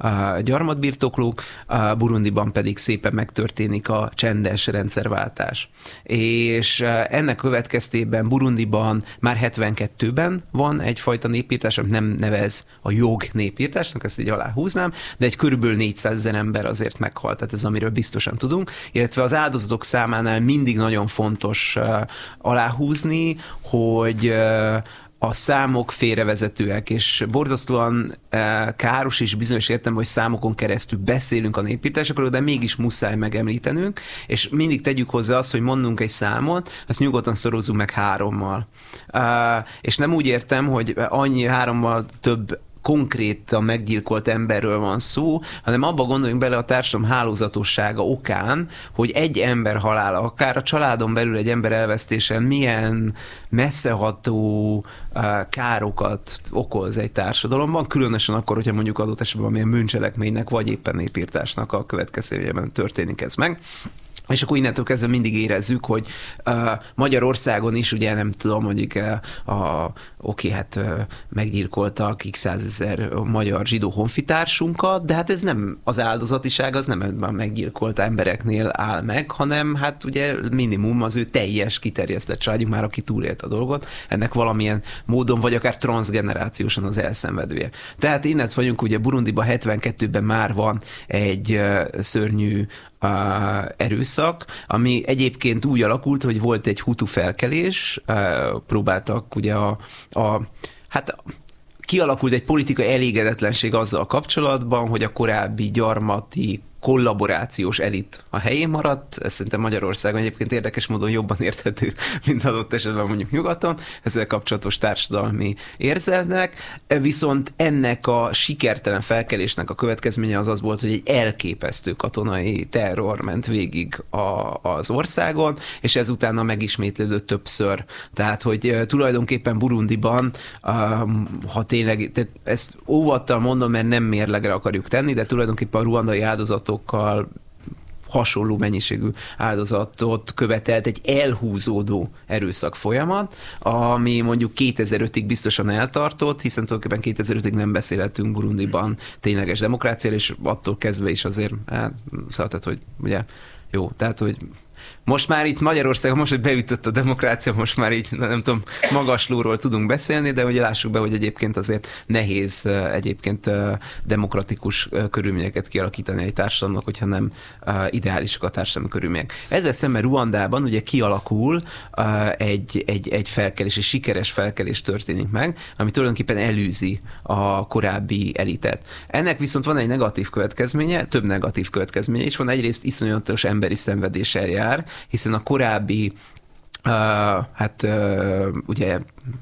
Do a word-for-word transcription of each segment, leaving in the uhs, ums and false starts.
gyarmatbirtoklók, Burundiban pedig szépen megtörténik a csendes rendszerváltás. És ennek következtében Burundiban már hetvenkettőben van egyfajta népírtás, amit nem nevez a jog népírtásnak, ezt így aláhúznám, de egy körülbelül négyszázezer ember azért meghalt, tehát ez amiről biztosan tudunk, illetve az áldozatok számánál mindig nagyon fontos aláhúzni, hogy a számok félrevezetőek, és borzasztóan káros is bizonyos értelemben, hogy számokon keresztül beszélünk a népírtásokról, de mégis muszáj megemlítenünk, és mindig tegyük hozzá azt, hogy mondunk egy számot, azt nyugodtan szorozzunk meg hárommal. És nem úgy értem, hogy annyi hárommal több konkrétan meggyilkolt emberről van szó, hanem abba gondoljunk bele a társadalom hálózatossága okán, hogy egy ember halála, akár a családon belül egy ember elvesztése milyen messzeható uh, károkat okoz egy társadalomban, különösen akkor, hogyha mondjuk adott esetben valamilyen bűncselekménynek, vagy éppen népírtásnak a következtében történik ez meg. És akkor innentől kezdve mindig érezzük, hogy uh, Magyarországon is, ugye nem tudom, mondjuk uh, a, oké, hát uh, meggyilkoltak x százezer magyar zsidó honfitársunkat, de hát ez nem az áldozatiság, az nem a meggyilkolt embereknél áll meg, hanem hát ugye minimum az ő teljes kiterjesztett családjuk már, aki túlélt a dolgot, ennek valamilyen módon, vagy akár transzgenerációsan az elszenvedője. Tehát innen vagyunk, ugye Burundiban hetvenkettőben már van egy uh, szörnyű Uh, erőszak, ami egyébként úgy alakult, hogy volt egy hutu felkelés, uh, próbáltak ugye a, a hát kialakult egy politikai elégedetlenség azzal kapcsolatban, hogy a korábbi gyarmati kollaborációs elit a helyén maradt, ez szerintem Magyarországon egyébként érdekes módon jobban érthető, mint adott esetben mondjuk nyugaton, ezzel kapcsolatos társadalmi érzelmek, viszont ennek a sikertelen felkelésnek a következménye az az volt, hogy egy elképesztő katonai terror ment végig a, az országon, és ezután megismétlődött többször. Tehát, hogy tulajdonképpen Burundiban, ha tényleg, tehát ezt óvattal mondom, mert nem mérlegre akarjuk tenni, de tulajdonképpen a ruandai áldozatok hasonló mennyiségű áldozatot követelt egy elhúzódó erőszak folyamat, ami mondjuk kétezer-ötig biztosan eltartott, hiszen tulajdonképpen kétezer-ötig nem beszélhetünk Burundiban tényleges demokráciáról, és attól kezdve is azért, hát, szóval, tehát, hogy ugye, jó, tehát, hogy most már itt Magyarországon, most, hogy beütött a demokrácia, most már így, nem tudom, magaslóról tudunk beszélni, de ugye lássuk be, hogy egyébként azért nehéz egyébként demokratikus körülményeket kialakítani egy társadalomnak, hogyha nem ideálisak a társadalmi körülmények. Ezzel szemben Ruandában ugye kialakul egy, egy, egy felkelés, egy sikeres felkelés történik meg, ami tulajdonképpen elűzi a korábbi elitet. Ennek viszont van egy negatív következménye, több negatív következménye is van. Egyrészt iszonyatos emberi szenvedéssel jár, hiszen a korábbi uh, hát uh, ugye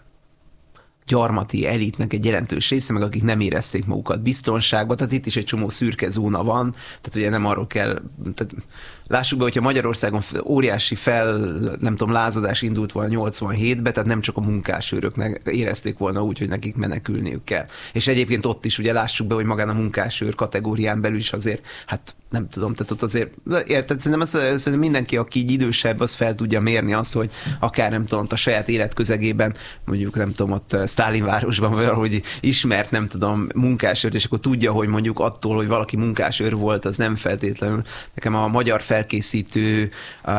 gyarmati elitnek egy jelentős része, meg akik nem érezték magukat biztonságban, tehát itt is egy csomó szürke zóna van, tehát ugye nem arról kell, tehát lássuk be, hogyha Magyarországon óriási fel, nem tudom, lázadás indult volna nyolcvanhétben, tehát nem csak a munkásőröknek érezték volna úgy, hogy nekik menekülniük kell. És egyébként ott is ugye lássuk be, hogy magán a munkásőr kategórián belül is azért, hát nem tudom, tehát ott azért, érted, szerintem, az, szerintem mindenki, aki így idősebb, az fel tudja mérni azt, hogy akár nem tudom, a saját életközegében, mondjuk nem tudom, ott Sztálinvárosban valahogy ismert, nem tudom, munkásőrt, és akkor tudja, hogy mondjuk attól, hogy valaki munkásőr volt, az nem feltétlenül. Nekem a magyar felkészítő a,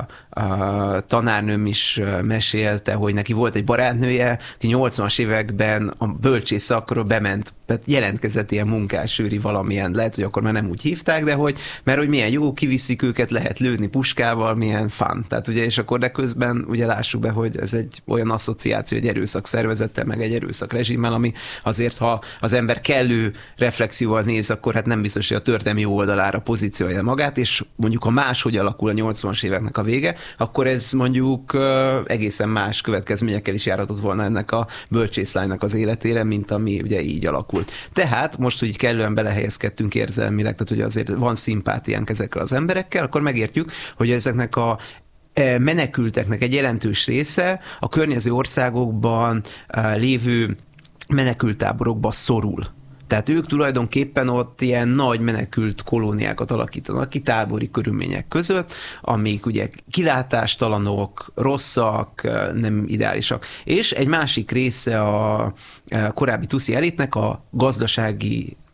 a tanárnőm is mesélte, hogy neki volt egy barátnője, aki nyolcvanas években a bölcsész szakról bement, jelentkezett ilyen munkásőri valamilyen, lehet, hogy akkor már nem úgy hívták, de hogy, mert hogy milyen jó, kiviszik őket, lehet lőni puskával, milyen fun. Tehát ugye, és akkor de közben ugye lássuk be, hogy ez egy olyan asszociáció, egy erőszak szervezettel, meg egy erőszak rezsimmel, ami azért, ha az ember kellő reflexióval néz, akkor hát nem biztos, hogy a történelmi oldalára pozíciója magát, és mondjuk ha máshogy alakul a nyolcvanas éveknek a vége, akkor ez mondjuk uh, egészen más következményekkel is járhatott volna ennek a bölcsészlánynak az életére, mint ami ugye így alakult. Tehát most, hogy így kellően belehelyezkedtünk érzelmileg, tehát hogy azért van szimpátiánk ezekkel az emberekkel, akkor megértjük, hogy ezeknek a menekülteknek egy jelentős része a környező országokban lévő menekültáborokba szorul. Tehát ők tulajdonképpen ott ilyen nagy menekült kolóniákat alakítanak ki tábori körülmények között, amik ugye kilátástalanok, rosszak, nem ideálisak. És egy másik része a korábbi tuszi elitnek a gazdasági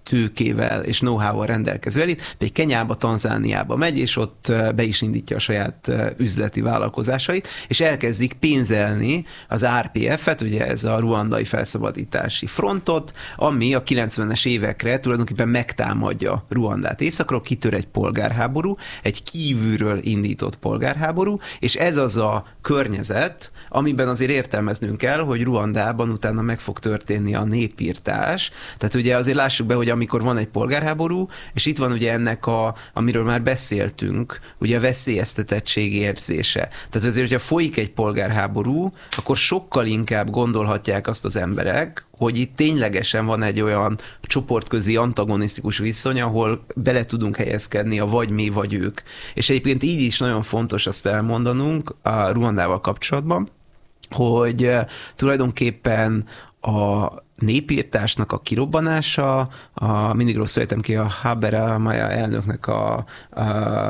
tőkével és know-how-val rendelkező elit, egy Kenyába, Tanzániába megy, és ott be is indítja a saját üzleti vállalkozásait, és elkezdik pénzelni az er pé ef-et, ugye ez a ruandai felszabadítási frontot, ami a kilencvenes évekre tulajdonképpen megtámadja Ruandát északról, kitör egy polgárháború, egy kívülről indított polgárháború, és ez az a környezet, amiben azért értelmeznünk kell, hogy Ruandában utána meg fog történni a népírtás. Tehát ugye azért lássuk be, hogy amikor van egy polgárháború, és itt van ugye ennek a, amiről már beszéltünk, ugye a veszélyeztetettség érzése. Tehát azért, hogyha folyik egy polgárháború, akkor sokkal inkább gondolhatják azt az emberek, hogy itt ténylegesen van egy olyan csoportközi antagonisztikus viszony, ahol bele tudunk helyezkedni a vagy mi, vagy ők. És egyébként így is nagyon fontos azt elmondanunk a Ruandával kapcsolatban, hogy tulajdonképpen a népírtásnak a kirobbanása, a, mindig rosszul ejtem ki, a Haberamaya elnöknek a, a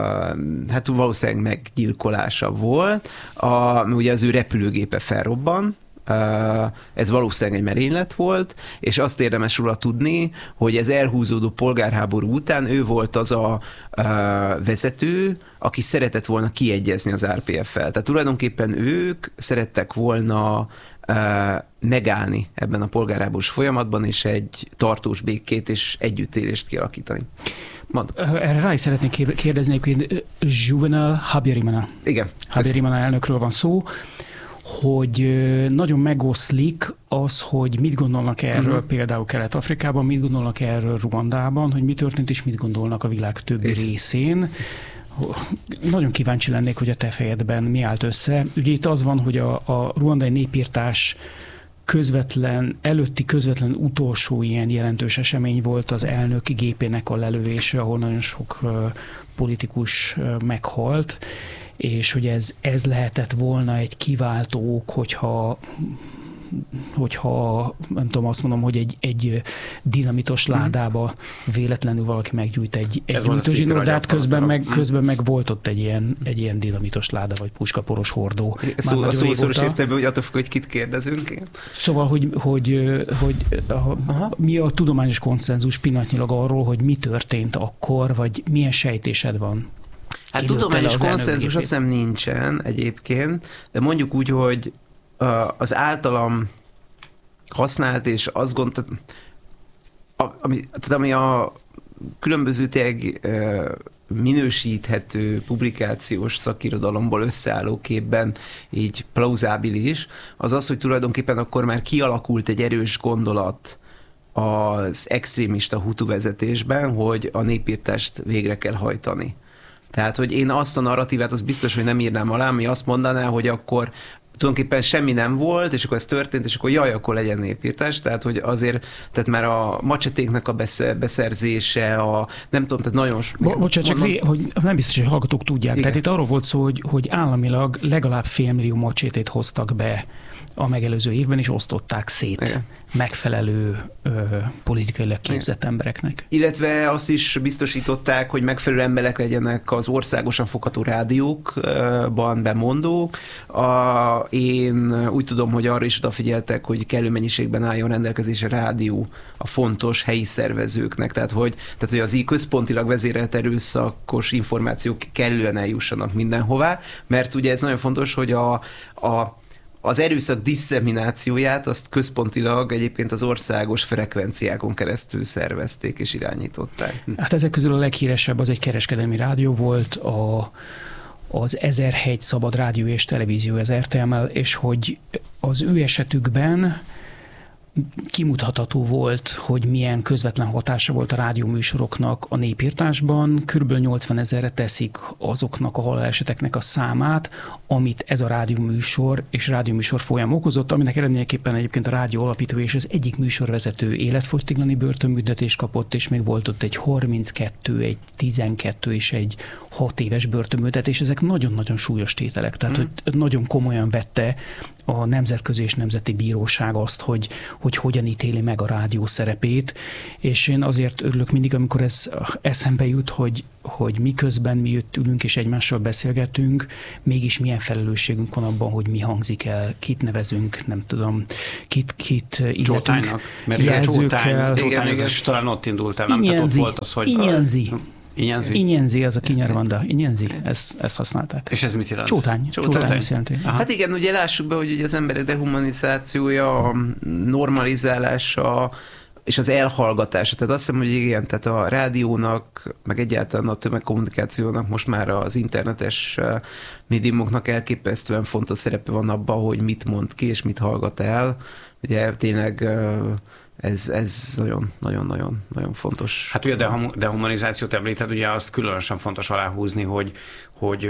hát valószínűleg meggyilkolása volt, a, ugye az ő repülőgépe felrobban, ez valószínűleg egy merénylet volt, és azt érdemes róla tudni, hogy ez elhúzódó polgárháború után ő volt az a, a vezető, aki szeretett volna kiegyezni az er pé ef-fel. Tehát tulajdonképpen ők szerettek volna megállni ebben a polgárháborús folyamatban, és egy tartós békét és együttélést kialakítani. Mond. Erre rá is szeretnék kérdezni, hogy Juvenal Habyarimana. Igen. Habyarimana elnökről van szó, hogy nagyon megoszlik az, hogy mit gondolnak erről uh-huh. például Kelet-Afrikában, mit gondolnak erről Ruandában, hogy mi történt, és mit gondolnak a világ többi és részén. Nagyon kíváncsi lennék, hogy a te fejedben mi állt össze. Ugye itt az van, hogy a, a ruandai népírtás közvetlen, előtti közvetlen utolsó ilyen jelentős esemény volt az elnök gépének a lelövése, ahol nagyon sok uh, politikus uh, meghalt, és hogy ez, ez lehetett volna egy kiváltó ok, hogyha hogyha, nem tudom, azt mondom, hogy egy, egy dinamitos ládába véletlenül valaki meggyújt egy, egy gyújtózsinót, de hát közben meg, közben meg volt ott egy ilyen, egy ilyen dinamitos láda, vagy puskaporos hordó. Szó, a szószoros értelemben, hogy attól függ, hogy kit kérdezünk. Igen. Szóval, hogy, hogy, hogy a, mi a tudományos konszenzus pillanatnyilag arról, hogy mi történt akkor, vagy milyen sejtésed van? Hát tudományos konszenzus azt hiszem nincsen egyébként, de mondjuk úgy, hogy az általam használt, és azt gondolom, ami, tehát ami a különböző tényleg minősíthető publikációs szakirodalomból összeálló képben így plauzábilis, az az, hogy tulajdonképpen akkor már kialakult egy erős gondolat az extrémista hutu vezetésben, hogy a népírtást végre kell hajtani. Tehát, hogy én azt a narratívát, az biztos, hogy nem írnám alá, ami azt mondaná, hogy akkor tulajdonképpen semmi nem volt, és akkor ez történt, és akkor jaj, akkor legyen népírtás. Tehát, hogy azért, tehát már a macsetéknak a beszerzése, a nem tudom, tehát nagyon... Bo- bocsánat, csak ré, hogy nem biztos, hogy hallgatók tudják. Igen. Tehát itt arról volt szó, hogy, hogy államilag legalább félmillió macsétét hoztak be a megelőző évben, és osztották szét. Igen. Megfelelő ö, politikailag képzett Igen. embereknek. Illetve azt is biztosították, hogy megfelelő emberek legyenek az országosan fogható rádiókban bemondók. A, én úgy tudom, hogy arra is odafigyeltek, hogy kellő mennyiségben álljon rendelkezésre rádió a fontos helyi szervezőknek. Tehát, hogy, tehát, hogy az így központilag vezérelt erőszakos információk kellően eljussanak mindenhová, mert ugye ez nagyon fontos, hogy a, a az erőszak disszeminációját azt központilag egyébként az országos frekvenciákon keresztül szervezték és irányították. Hát ezek közül a leghíresebb az egy kereskedelmi rádió volt, a, az ezerhegy szabad rádió és televízió, az er té em el, és hogy az ő esetükben kimutatható volt, hogy milyen közvetlen hatása volt a rádióműsoroknak a népírtásban. Körülbelül nyolcvanezerre teszik azoknak a haláleseteknek a számát, amit ez a rádióműsor és rádióműsor folyam okozott, aminek eredményeképpen egyébként a rádió alapító és az egyik műsorvezető életfogytiglani börtönbüntetést kapott, és még volt ott egy harminckettő, egy tizenkettő és egy hat éves börtönbüntetés. Ezek nagyon-nagyon súlyos tételek, tehát mm. hogy nagyon komolyan vette a nemzetközi és nemzeti bíróság azt, hogy, hogy hogyan ítéli meg a rádió szerepét, és én azért örülök mindig, amikor ez eszembe jut, hogy, hogy miközben mi itt ülünk és egymással beszélgetünk, mégis milyen felelősségünk van abban, hogy mi hangzik el, kit nevezünk, nem tudom, kit, kit illetünk. Csótánynak, mert jelzőkkel. Csótány, ez is talán ott indult el, nem? Tehát ott volt az, hogy... Inyenzi. Inyenzi? Inyenzi, az a kinyarvanda. Inyenzi, ezt, ezt használták. És ez mit jelent? Csótány. Csótány, Csótány ezt jelenti. Aha. Hát igen, ugye lássuk be, hogy ugye az emberek dehumanizációja, normalizálása, és az elhallgatása. Tehát azt hiszem, hogy igen, tehát a rádiónak, meg egyáltalán a tömegkommunikációnak most már az internetes médiumoknak elképesztően fontos szerepe van abban, hogy mit mond ki, és mit hallgat el. Ugye tényleg ez, ez nagyon, nagyon, nagyon, nagyon fontos. Hát ugye a dehumanizációt említed, ugye azt különösen fontos aláhúzni, hogy, hogy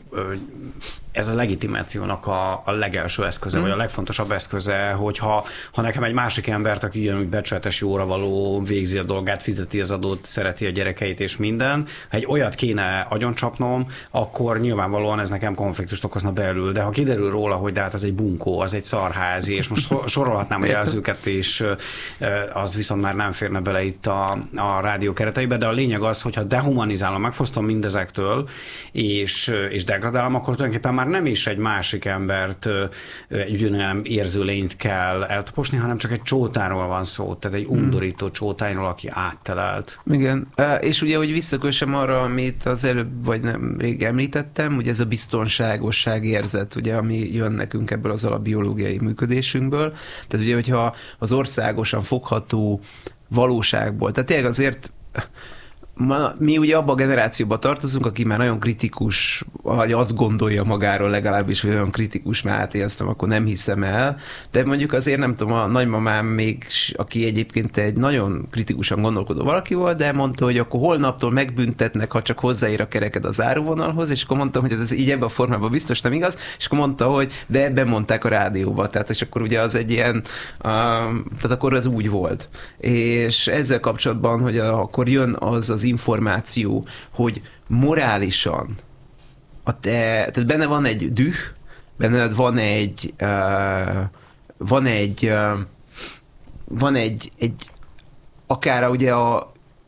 ez a legitimációnak a, a legelső eszköze, mm. vagy a legfontosabb eszköze, hogyha ha nekem egy másik embert, aki ugyanúgy becsületes, jóra való, végzi a dolgát, fizeti az adót, szereti a gyerekeit és minden, ha egy olyat kéne agyoncsapnom, akkor nyilvánvalóan ez nekem konfliktust okozna belül, de ha kiderül róla, hogy de hát az egy bunkó, az egy szarházi, és most sorolhatnám a jelzőket, és az viszont már nem férne bele itt a, a rádió kereteibe, de a lényeg az, hogyha dehumanizálom, megfosztom mindezektől, és, és degradálom, akkor tulajdonképpen már nem is egy másik embert, egy ugyanolyan érző lényt kell eltaposni, hanem csak egy csótáról van szó, tehát egy undorító csótányról, aki áttelelt. Igen, és ugye, hogy visszakössem arra, amit az előbb, vagy nem rég említettem, ugye ez a biztonságosság érzet, ugye, ami jön nekünk ebből az alapbiológiai működésünkből. Tehát ugye, hogyha az országosan fogható valóságból, tehát tényleg azért Ma, mi ugye abban a generációban tartozunk, aki már nagyon kritikus, vagy azt gondolja magáról legalábbis, hogy olyan kritikus, mert átélztem, akkor nem hiszem el, de mondjuk azért nem tudom, a nagymamám még, aki egyébként egy nagyon kritikusan gondolkodó valaki volt, de mondta, hogy akkor holnaptól megbüntetnek, ha csak hozzáér a kereked a záróvonalhoz, és akkor mondtam, hogy ez így ebben a formában biztos nem igaz, és akkor mondta, hogy de ebben mondták a rádióba, tehát és akkor ugye az egy ilyen, uh, tehát akkor az úgy volt. És ezzel kapcsolatban, hogy a, akkor jön az az információ, hogy morálisan a te, tehát benne van egy düh, benned van egy uh, van egy uh, van egy, egy akár ugye a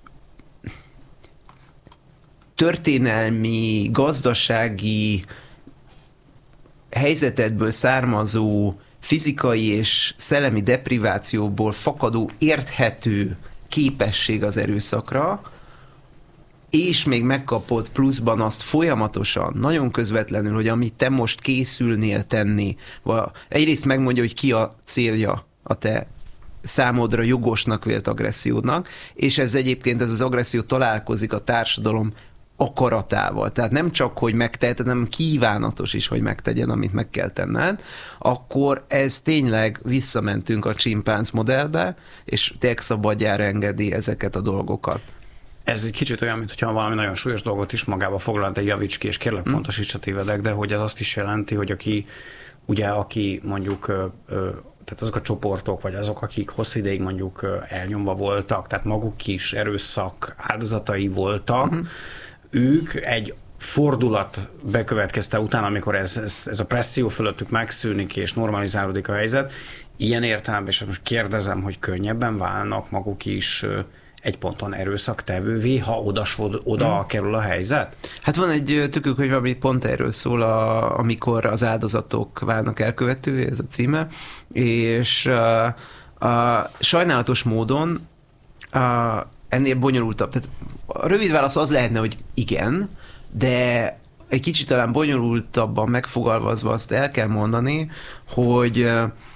történelmi, gazdasági helyzetedből származó fizikai és szellemi deprivációból fakadó érthető képesség az erőszakra, és még megkapod pluszban azt folyamatosan, nagyon közvetlenül, hogy amit te most készülnél tenni, egyrészt megmondja, hogy ki a célja a te számodra jogosnak vélt agressziódnak, és ez egyébként, ez az agresszió találkozik a társadalom akaratával. Tehát nem csak, hogy megteheted, hanem kívánatos is, hogy megtegyen, amit meg kell tenned, akkor ez tényleg visszamentünk a csimpánz modellbe, és tényleg szabadjára engedi ezeket a dolgokat. Ez egy kicsit olyan, mintha valami nagyon súlyos dolgot is magába foglal, de javíts ki, és kérlek hmm. pontosíts, ha tévedek, de hogy ez azt is jelenti, hogy aki, ugye, aki mondjuk, tehát azok a csoportok, vagy azok, akik hosszú ideig mondjuk elnyomva voltak, tehát maguk is erőszak áldozatai voltak, hmm. ők egy fordulat bekövetkezte után, amikor ez, ez, ez a presszió fölöttük megszűnik, és normalizálódik a helyzet, ilyen értelemben, és most kérdezem, hogy könnyebben válnak maguk is egy ponton erőszaktevővé, ha odasod, oda hmm. kerül a helyzet? Hát van egy tükörkönyv, ami pont erről szól, a, amikor az áldozatok válnak elkövetővé, ez a címe, és a, a, sajnálatos módon a, ennél bonyolultabb. Tehát a rövid válasz az lehetne, hogy igen, de egy kicsit talán bonyolultabban megfogalmazva azt el kell mondani, hogy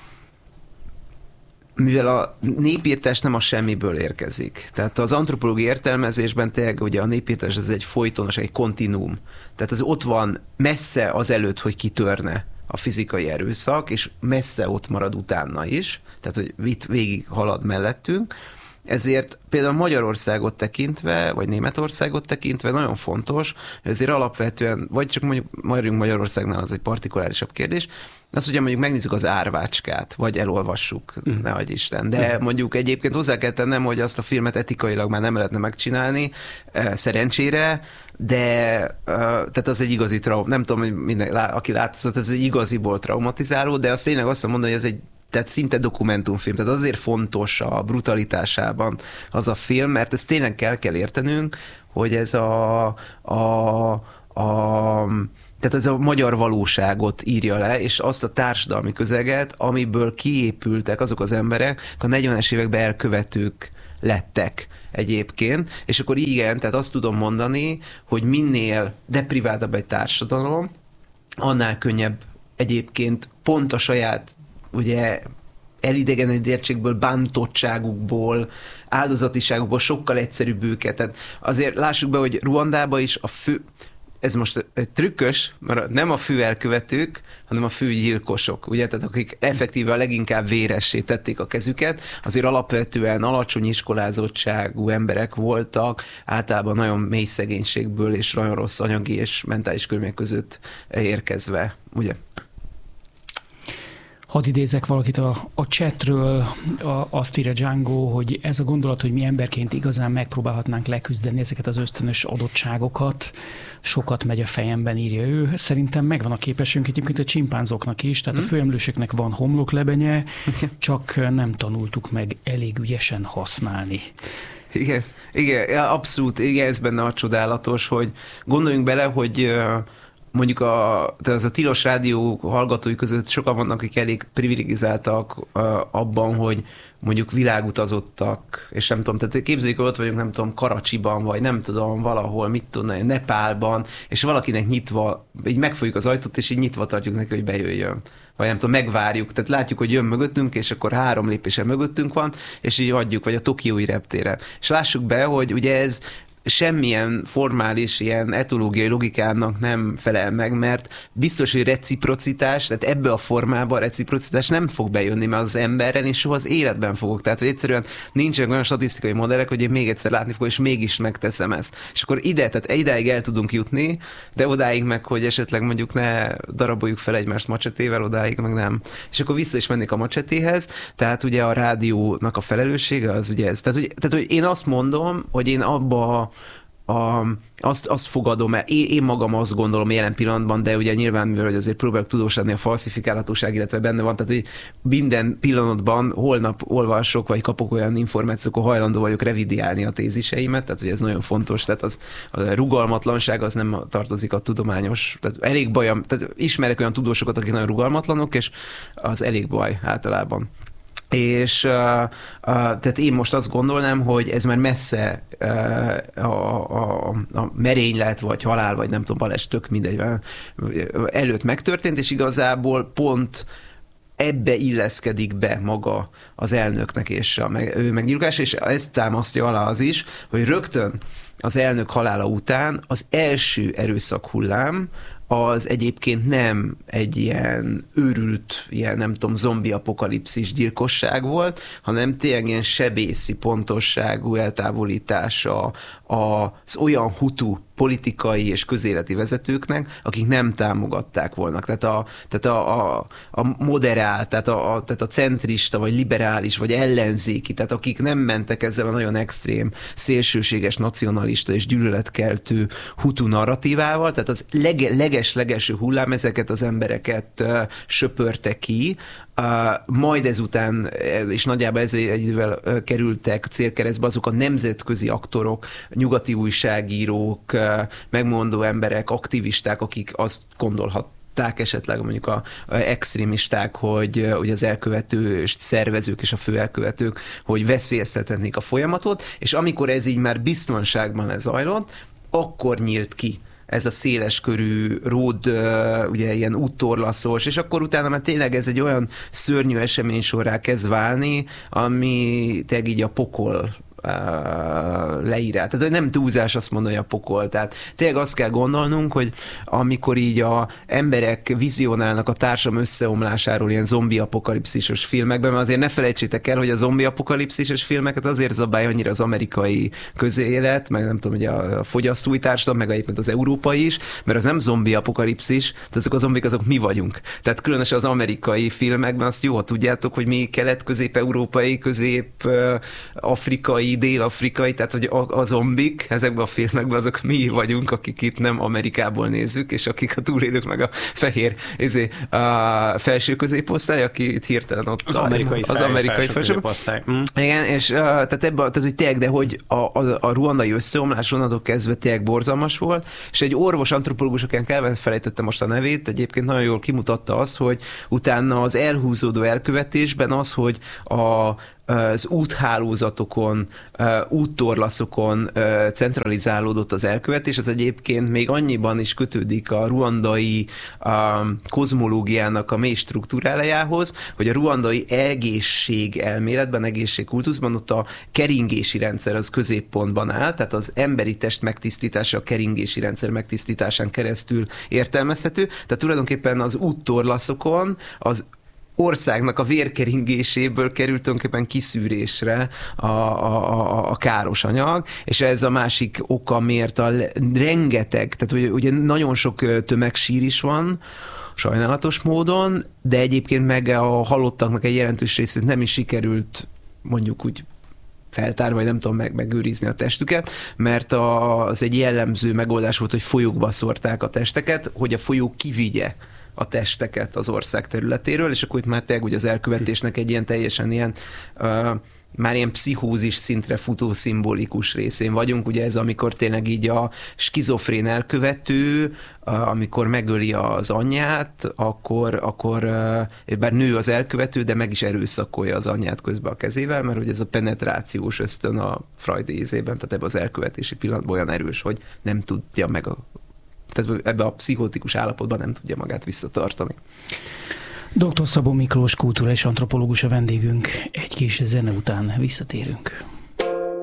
mivel a népírtás nem a semmiből érkezik. Tehát az antropológiai értelmezésben tényleg ugye a népírtás ez egy folytonos, egy kontinuum. Tehát az ott van messze az előtt, hogy kitörne a fizikai erőszak, és messze ott marad utána is, tehát hogy itt végig halad mellettünk, ezért például Magyarországot tekintve, vagy Németországot tekintve nagyon fontos, hogy azért alapvetően, vagy csak mondjuk maradjunk Magyarországnál, az egy partikulárisabb kérdés, az ugye mondjuk megnézzük az Árvácskát, vagy elolvassuk, mm. nehogy Isten. De mm. mondjuk egyébként hozzá kell tennem, hogy azt a filmet etikailag már nem lehetne megcsinálni, szerencsére, de tehát az egy igazi traum, nem tudom, hogy minden, aki látszott, ez egy igaziból traumatizáló, de azt tényleg azt mondom, hogy ez egy tehát szinte dokumentumfilm, tehát azért fontos a brutalitásában az a film, mert ezt tényleg kell kell értenünk, hogy ez a, a, a tehát ez a magyar valóságot írja le, és azt a társadalmi közeget, amiből kiépültek azok az emberek, a negyvenes években elkövetők lettek egyébként, és akkor igen, tehát azt tudom mondani, hogy minél depriváltabb egy társadalom, annál könnyebb egyébként pont a saját ugye elidegenedettségből, bántottságukból, áldozatiságukból sokkal egyszerűbb őket. Tehát azért lássuk be, hogy Ruandában is a fő, ez most trükkös, mert nem a fő elkövetők, hanem a fő gyilkosok, ugye, tehát akik effektíve a leginkább véressé tették a kezüket, azért alapvetően alacsony iskolázottságú emberek voltak, általában nagyon mély szegénységből és nagyon rossz anyagi és mentális körülmények között érkezve, ugye? Hadd idézek valakit a, a chatről, a, azt írja Django, hogy ez a gondolat, hogy mi emberként igazán megpróbálhatnánk leküzdeni ezeket az ösztönös adottságokat, sokat megy a fejemben, írja ő. Szerintem megvan a képességünk egyébként a csimpánzoknak is, tehát hmm. a főemlősöknek van homloklebenye, csak nem tanultuk meg elég ügyesen használni. Igen, igen, abszolút, igen, ez benne a csodálatos, hogy gondoljunk bele, hogy mondjuk a, az a tilos rádió hallgatói között sokan vannak, akik elég privilegizáltak uh, abban, hogy mondjuk világutazottak, és nem tudom, tehát képzeljük, hogy ott vagyunk, nem tudom, Karacsiban, vagy nem tudom, valahol, mit tudom, Nepálban, és valakinek nyitva, így megfogjuk az ajtót, és így nyitva tartjuk neki, hogy bejöjjön. Vagy nem tudom, megvárjuk, tehát látjuk, hogy jön mögöttünk, és akkor három lépésen mögöttünk van, és így adjuk, vagy a tokiói reptéren. És lássuk be, hogy ugye ez semmilyen formális ilyen etológiai logikának nem felel meg, mert biztos, hogy reciprocitás, tehát ebbe a formában a reciprocitás nem fog bejönni, mert az emberren, és soha az életben fogok. Tehát, hogy egyszerűen nincsenek olyan statisztikai modellek, hogy én még egyszer látni fogom, és mégis megteszem ezt. És akkor ide, tehát idáig el tudunk jutni, de odáig meg, hogy esetleg mondjuk ne daraboljuk fel egymást macsetével, odáig meg nem. És akkor vissza is mennék a macsetéhez, tehát ugye a rádiónak a felelőssége az ugye ez. Tehát, hogy, tehát, hogy én azt mondom, hogy én abba A, azt, azt fogadom el, én, én magam azt gondolom jelen pillanatban, de ugye nyilván, mivel hogy azért próbálok tudós lenni, a falsifikálhatóság, illetve benne van, tehát hogy minden pillanatban holnap olvasok, vagy kapok olyan információk, hogy hajlandó vagyok revidiálni a téziseimet, tehát hogy ez nagyon fontos, tehát az, a rugalmatlanság az nem tartozik a tudományos, tehát elég bajam, tehát ismerek olyan tudósokat, akik nagyon rugalmatlanok, és az elég baj általában. És uh, uh, tehát én most azt gondolnám, hogy ez már messze uh, a, a, a merénylet, vagy halál, vagy nem tudom, baleset, tök mindegy, előtt megtörtént, és igazából pont ebbe illeszkedik be maga az elnöknek és a meg, ő meggyilkolás, és ezt támasztja alá az is, hogy rögtön az elnök halála után az első erőszak hullám az egyébként nem egy ilyen őrült, ilyen nem tudom, zombi apokalipszis gyilkosság volt, hanem tényleg ilyen sebészi pontosságú eltávolítása az olyan hutu politikai és közéleti vezetőknek, akik nem támogatták volna. Tehát a, tehát a, a, a moderál, tehát a, a, tehát a centrista, vagy liberális, vagy ellenzéki, tehát akik nem mentek ezzel a nagyon extrém, szélsőséges, nacionalista és gyűlöletkeltő hutu narratívával, tehát az lege, leges-legelső hullám ezeket az embereket uh, söpörte ki, Uh, majd ezután, és nagyjából ezzel egy idővel uh, kerültek célkeresztbe azok a nemzetközi aktorok, nyugati újságírók, uh, megmondó emberek, aktivisták, akik azt gondolhatták esetleg mondjuk a, a extrémisták, hogy uh, ugye az elkövető szervezők és a főelkövetők, hogy veszélyeztetnék a folyamatot, és amikor ez így már biztonságban lezajlott, akkor nyílt ki ez a széleskörű road, ugye ilyen úttorlaszos, és akkor utána már tényleg ez egy olyan szörnyű esemény sorrá kezd válni, ami tényleg így a pokol leírás. Tehát nem túlzás azt mondani, hogy a pokol. Tehát tényleg azt kell gondolnunk, hogy amikor így a emberek vizionálnak a társadalom összeomlásáról ilyen zombi apokalipszisos filmekben, mert azért ne felejtsétek el, hogy a zombi apokalipszisos filmeket azért zabálja annyira az amerikai közélet, meg nem tudom, hogy a fogyasztói társadalom, meg egyébként az európai is, mert az nem zombi apokalipszis, tehát azok a zombik, azok mi vagyunk. Tehát különösen az amerikai filmekben azt jó, tudjátok, hogy mi kelet-közép-európai, közép-afrikai, dél-afrikai, tehát hogy a, a zombik ezekben a filmekben azok mi vagyunk, akik itt nem Amerikából nézzük, és akik a túlélők meg a fehér ezé, a felső középosztály, aki itt hirtelen ott az amerikai, az fel, amerikai felső felső középosztály. Mm. Igen, és uh, tehát ebben, tehát hogy tényleg, de hogy a, a, a ruandai összeomlás onnantól kezdve tényleg borzalmas volt, és egy orvos antropológus, akik elfelejtettem most a nevét, egyébként nagyon jól kimutatta azt, hogy utána az elhúzódó elkövetésben az, hogy a az úthálózatokon, úttorlaszokon centralizálódott az elkövetés, az egyébként még annyiban is kötődik a ruandai kozmológiának a mély struktúrájához, hogy a ruandai egészség elméletben, egészségkultuszban ott a keringési rendszer az középpontban áll, tehát az emberi test megtisztítása a keringési rendszer megtisztításán keresztül értelmezhető, tehát tulajdonképpen az úttorlaszokon az országnak a vérkeringéséből került tulajdonképpen kiszűrésre a, a, a, a káros anyag, és ez a másik oka, miért a rengeteg, tehát ugye, ugye nagyon sok tömegsír is van, sajnálatos módon, de egyébként meg a halottaknak egy jelentős részét nem is sikerült mondjuk úgy feltár, vagy nem tudom meg, megőrizni a testüket, mert az egy jellemző megoldás volt, hogy folyókba szórták a testeket, hogy a folyó kivigye a testeket az ország területéről, és akkor itt már tényleg ugye az elkövetésnek egy ilyen teljesen ilyen uh, már ilyen pszichózis szintre futó szimbolikus részén vagyunk, ugye ez amikor tényleg így a skizofrén elkövető, uh, amikor megöli az anyját, akkor, akkor uh, bár nő az elkövető, de meg is erőszakolja az anyját közben a kezével, mert ugye ez a penetrációs ösztön a Freud ízében, tehát ebben az elkövetési pillanatban olyan erős, hogy nem tudja meg a tehát ebbe a pszichótikus állapotban nem tudja magát visszatartani. doktor Szabó Miklós kulturális antropológus a vendégünk. Egy kis zene után visszatérünk.